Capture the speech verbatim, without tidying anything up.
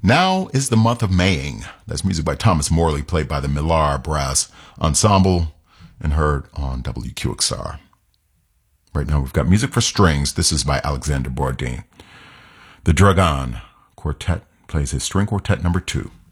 Now is the month of Maying. That's music by Thomas Morley, played by the Millar Brass Ensemble and heard on W Q X R. Right now we've got music for strings. This is by Alexander Bourdin. The Dragon Quartet plays his string quartet number two.